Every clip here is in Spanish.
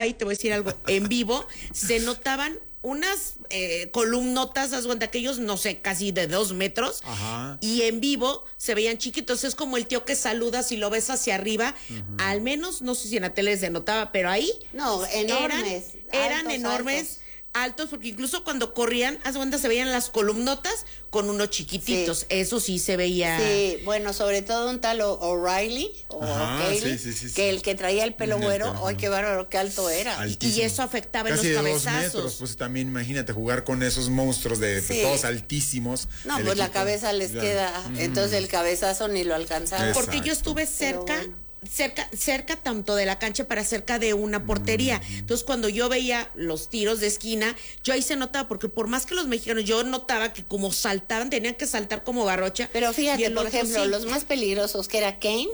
ahí, te voy a decir algo, en vivo se notaban unas columnotas, haz cuenta, aquellos, no sé, casi de 2 metros. Ajá. Y en vivo se veían chiquitos. Es como el tío que saluda si lo ves hacia arriba. Al menos, no sé si en la tele se notaba, pero ahí no, enormes. Eran enormes. Altos, porque incluso cuando corrían, haz cuenta, se veían las columnotas con unos chiquititos. Eso sí se veía. Sí, bueno, sobre todo un tal O'Reilly, que el que traía el pelo güero, ¡ay, qué bárbaro, qué alto era! Y eso afectaba casi en los de 2 cabezazos. metros, pues también imagínate jugar con esos monstruos de todos altísimos. No, pues la cabeza les queda, entonces el cabezazo ni lo alcanzaba. Porque yo estuve cerca tanto de la cancha para cerca de una portería. Entonces cuando yo veía los tiros de esquina, yo ahí se notaba, porque por más que los mexicanos, yo notaba que como saltaban, tenían que saltar como garrocha. Pero fíjate, por ejemplo, los más peligrosos, que era Kane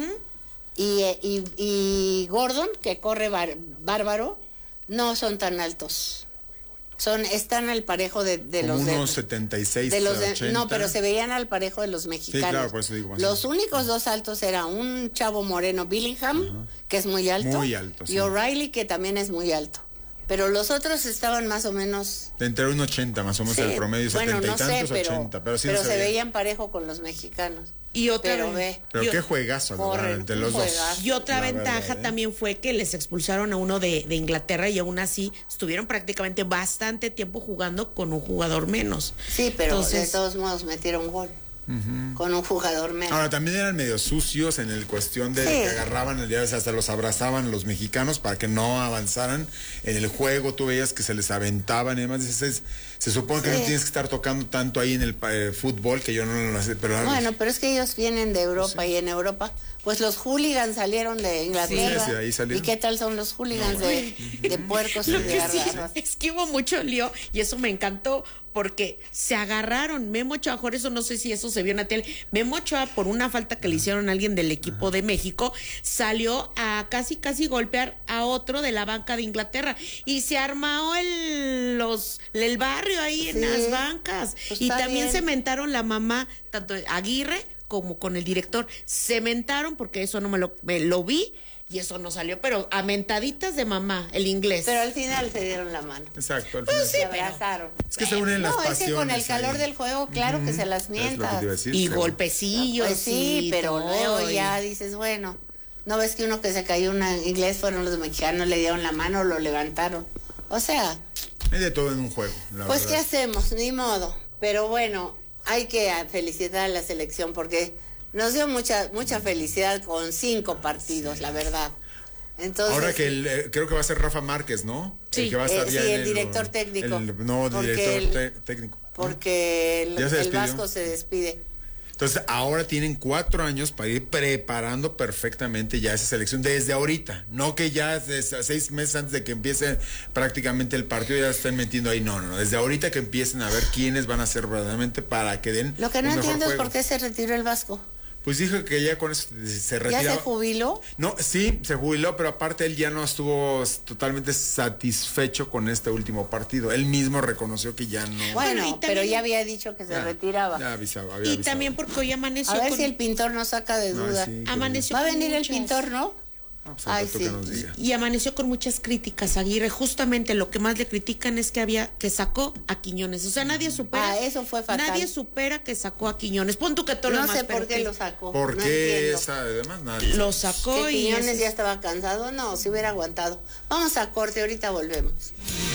y Gordon, que corre bárbaro, no son tan altos. Están al parejo de los unos 76, de los 80. No, pero se veían al parejo de los mexicanos. Sí, claro, por eso digo más. Los únicos 2 altos era un chavo moreno, Billingham, que es muy alto. Muy alto, y O'Reilly, que también es muy alto. Pero los otros estaban más o menos... Entre un 80, más o menos, el promedio, 70 y tantos, 80. Pero se veían parejo con los mexicanos. Y otra pero qué juegazo, de los dos. Y otra ventaja también fue que les expulsaron a uno de Inglaterra, y aún así estuvieron prácticamente bastante tiempo jugando con un jugador menos. Sí, pero de todos modos metieron gol. Con un jugador menos. Ahora, también eran medio sucios en el cuestión de que agarraban el día, hasta los abrazaban los mexicanos para que no avanzaran en el juego. Tú veías que se les aventaban y demás. Se supone que no tienes que estar tocando tanto ahí en el fútbol, que yo no lo sé. Pero pero es que ellos vienen de Europa, y en Europa, pues los hooligans salieron de Inglaterra. Ahí salieron. ¿Y qué tal son los hooligans de puercos y de garras? Es que hubo mucho lío, y eso me encantó, porque se agarraron. Memo Ochoa, por eso no sé si eso se vio en la tele. Memo Ochoa, por una falta que le hicieron a alguien del equipo de México, salió a casi golpear a otro de la banca de Inglaterra, y se armó el barrio ahí en las bancas. Pues y también bien. se mentaron la mamá, tanto Aguirre como con el director, se mentaron, porque eso no me lo vi, y eso no salió, pero a mentaditas de mamá, el inglés. Pero al final se dieron la mano. Exacto. Pues sí, se abrazaron. Es que se unen las pasiones. Es que con el calor del juego, claro que se las mientas. Y golpecillos. Pues sí, pero todo, luego ya dices, bueno, ¿no ves que uno que se cayó un inglés fueron los mexicanos, le dieron la mano, lo levantaron? O sea... Es de todo en un juego, pues verdad. ¿qué hacemos? Ni modo. Pero bueno, hay que felicitar a la selección, porque nos dio mucha felicidad con 5 partidos, la verdad. Entonces, ahora que creo que va a ser Rafa Márquez, ¿no? Sí, el que va a estar ya el director técnico. Director técnico. Porque el Vasco se despide. Entonces, ahora tienen 4 años para ir preparando perfectamente ya esa selección desde ahorita. No que ya 6 meses antes de que empiece prácticamente el partido ya estén metiendo ahí. No. Desde ahorita que empiecen a ver quiénes van a ser verdaderamente para que den. Lo que no un mejor entiendo es juego. por qué se retiró el Vasco. Pues dijo que ya con eso se retiraba. ¿Ya se jubiló? No, sí, se jubiló, pero aparte él ya no estuvo totalmente satisfecho con este último partido. Él mismo reconoció que ya no. Bueno, también, pero ya había dicho que se retiraba. Ya había y avisado. también porque hoy amaneció A ver con... si el pintor nos saca de duda. Sí, amaneció Va a con venir muchas... el pintor, ¿no? Pues Ay, sí. Que nos diga. Y amaneció con muchas críticas, Aguirre. Justamente lo que más le critican es que sacó a Quiñones. O sea, nadie supera. Eso fue fatal. Nadie supera que sacó a Quiñones. Pon tú que todo lo No demás, sé pero por qué que lo sacó. ¿Por no qué entiendo. esa además? Nadie. lo sacó Que y Quiñones ya estaba cansado. No, si hubiera aguantado. Vamos a corte, ahorita volvemos.